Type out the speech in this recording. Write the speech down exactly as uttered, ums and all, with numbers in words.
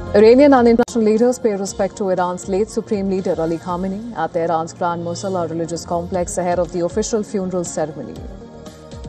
Iranian and international leaders pay respect to Iran's late Supreme Leader Ali Khamenei at Tehran's Grand Musalla religious complex ahead of the official funeral ceremony.